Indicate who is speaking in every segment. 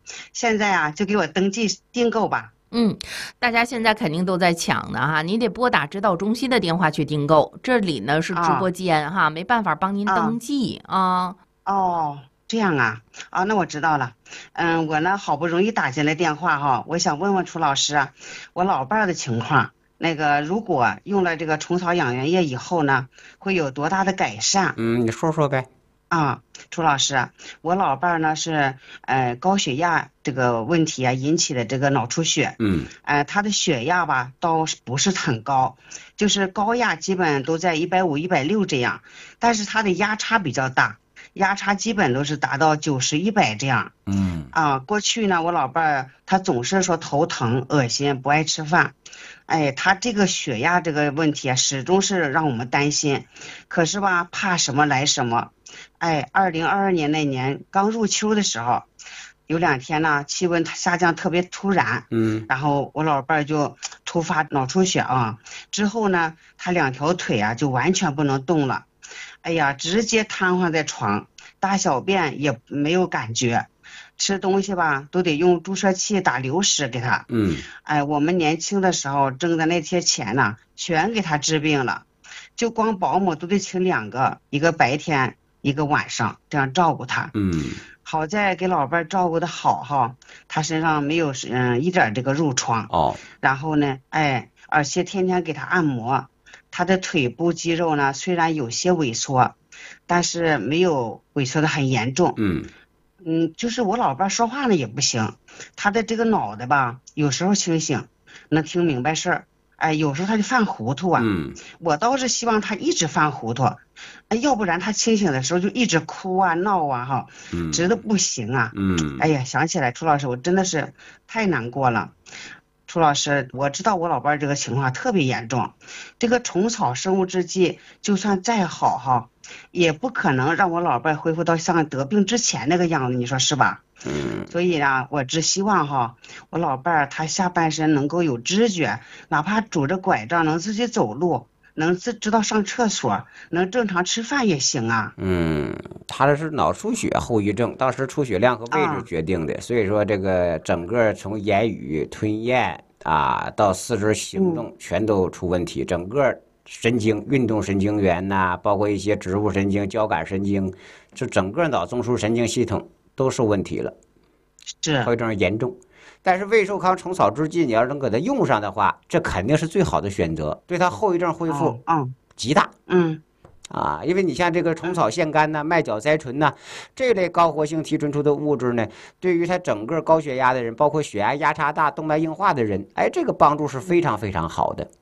Speaker 1: 现在啊，就给我登记订购吧。
Speaker 2: 大家现在肯定都在抢呢哈，你得拨打指导中心的电话去订购。这里呢是直播
Speaker 1: 啊
Speaker 2: 间哈，没办法帮您登
Speaker 1: 啊
Speaker 2: 记啊。
Speaker 1: 哦，这样啊。那我知道了。我呢好不容易打进来电话哈，我想问问楚老师啊，我老伴儿的情况。那个如果用了这个虫草养元液以后呢，会有多大的改善？
Speaker 3: 你说说呗。
Speaker 1: 啊，楚老师啊，我老伴儿呢是高血压这个问题啊引起的这个脑出血。他的血压吧倒是不是很高，就是高压基本都在150、160这样，但是他的压差比较大，压差基本都是达到90、100这样。过去呢，我老伴儿他总是说头疼、恶心、不爱吃饭。他这个血压这个问题啊，始终是让我们担心。可是吧，怕什么来什么。2022年那年刚入秋的时候，有2天呢，气温下降特别突然。然后我老伴儿就突发脑出血啊，之后呢，他2条腿啊就完全不能动了。直接瘫痪在床，大小便也没有感觉。吃东西吧都得用注射器打流食给他。我们年轻的时候挣的那些钱呢，全给他治病了，就光保姆都得请2个，一个白天一个晚上，这样照顾他。好在给老伴儿照顾的好哈，他身上没有一点这个褥疮。然后呢，而且天天给他按摩，他的腿部肌肉呢虽然有些萎缩，但是没有萎缩的很严重。就是我老伴儿说话呢也不行，他的这个脑袋吧，有时候清醒，能听明白事儿，有时候他就犯糊涂啊。我倒是希望他一直犯糊涂，要不然他清醒的时候就一直哭啊闹啊哈，直的不行啊。想起来楚老师，我真的是太难过了。楚老师，我知道我老伴儿这个情况特别严重，这个虫草生物制剂就算再好哈，也不可能让我老伴儿恢复到像得病之前那个样子，你说是吧？所以呢，我只希望哈，我老伴儿他下半身能够有知觉，哪怕拄着拐杖能自己走路，能知道上厕所，能正常吃饭也行啊。
Speaker 3: 他这是脑出血后遗症，当时出血量和位置决定的，所以说这个整个从言语、吞咽到四肢行动全都出问题，整个神经、运动神经元呐，包括一些植物神经、交感神经，就整个脑中枢神经系统都受问题了，后遗症严重。但是胃寿康虫草制剂，你要能给它用上的话，这肯定是最好的选择，对它后遗症恢复极大。因为你像这个虫草腺苷呐、麦角甾醇呐这类高活性提纯出的物质呢，对于他整个高血压的人，包括血压压差大、动脉硬化的人，这个帮助是非常非常好的。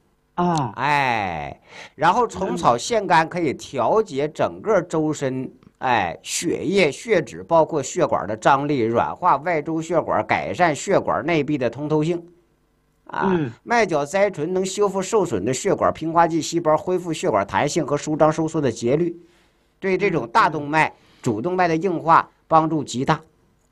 Speaker 3: 然后虫草腺苷可以调节整个周身血液、血脂，包括血管的张力，软化外周血管，改善血管内壁的通透性。麦角甾醇能修复受损的血管平滑肌细胞，恢复血管弹性和舒张收缩的节律，对这种大动脉、主动脉的硬化帮助极大。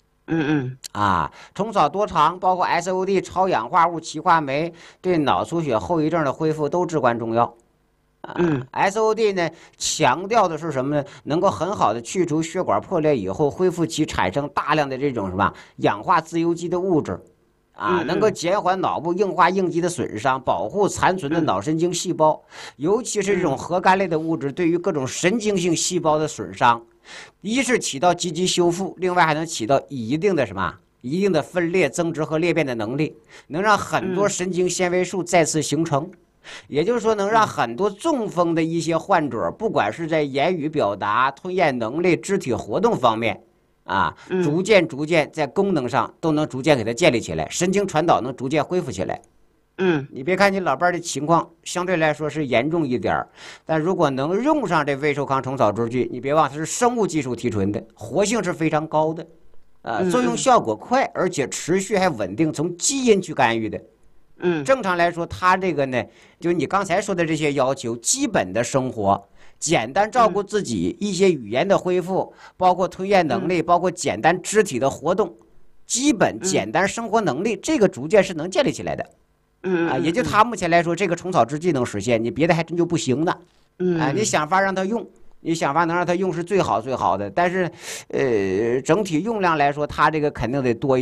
Speaker 3: 虫草多糖，包括 SOD 超氧化物歧化酶，对脑出血后遗症的恢复都至关重要。SOD 呢，强调的是什么呢？能够很好的去除血管破裂以后，恢复其产生大量的这种什么氧化自由基的物质。能够减缓脑部硬化应激的损伤，保护残存的脑神经细胞，尤其是这种核苷类的物质对于各种神经性细胞的损伤，一是起到积极修复，另外还能起到一定的分裂、增殖和裂变的能力，能让很多神经纤维素再次形成。也就是说，能让很多中风的一些患者，不管是在言语表达、吞咽能力、肢体活动方面逐渐在功能上都能逐渐给它建立起来，神经传导能逐渐恢复起来。你别看你老伴的情况相对来说是严重一点，但如果能用上这胃寿康虫草制剂，你别忘它是生物技术提纯的，活性是非常高的，作用效果快，而且持续还稳定，从基因去干预的。正常来说，它这个呢，就你刚才说的这些要求，基本的生活。简单照顾自己，一些语言的恢复，包括吞咽能力，包括简单肢体的活动，基本简单生活能力，这个逐渐是能建立起来的。也就他目前来说，这个虫草制剂能实现，你别的还真就不行呢。你想法让他用，你想法能让他用是最好的，但是整体用量来说，他这个肯定得多一点。